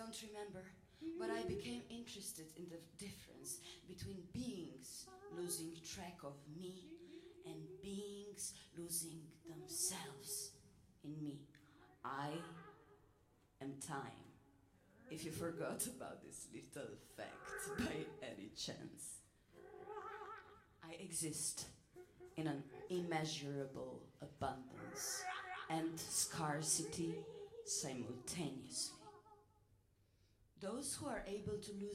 don't remember, but I became interested in the difference between beings losing track of me and beings losing themselves in me. I am time. If you forgot about this little fact by any chance, I exist in an immeasurable abundance and scarcity simultaneously. Those who are able to lose